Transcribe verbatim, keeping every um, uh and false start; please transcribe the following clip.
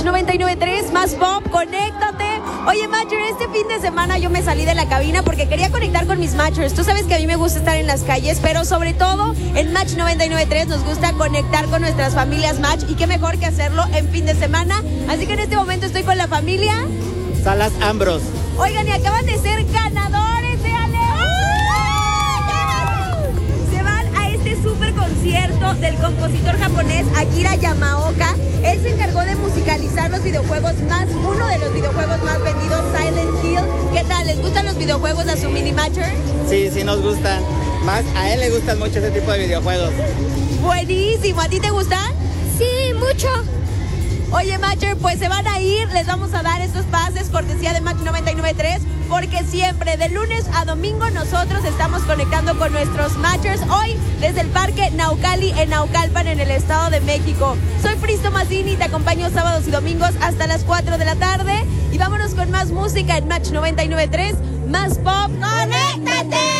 noventa y nueve punto tres, más pop, conéctate. Oye, Matcher, este fin de semana yo me salí de la cabina porque quería conectar con mis Matchers. Tú sabes que a mí me gusta estar en las calles, pero sobre todo en Match noventa y nueve punto tres nos gusta conectar con nuestras familias Match, y qué mejor que hacerlo en fin de semana. Así que en este momento estoy con la familia Salas Ambros. Oigan, y acaban de ser ganadores de Ale. Se van a este super concierto del compositor japonés Akira Yamaoka. Él se encargó de musicalizar los videojuegos más, uno de los videojuegos más vendidos, Silent Hill. ¿Qué tal? ¿Les gustan los videojuegos a su mini Matcher? Sí, sí nos gustan. Más a él le gustan mucho ese tipo de videojuegos. Buenísimo. ¿A ti te gustan? Sí, mucho. Oye, Matcher, pues se van a ir, les vamos a dar estos pases, cortesía de Match noventa y nueve punto tres, porque siempre, de lunes a domingo, nosotros estamos conectando con nuestros Matchers. Hoy, desde el Parque Naucali, en Naucalpan, en el Estado de México. Soy Fristo Mazzini y te acompaño sábados y domingos hasta las cuatro de la tarde. Y vámonos con más música en Match noventa y nueve punto tres, más pop. ¡Conéctate!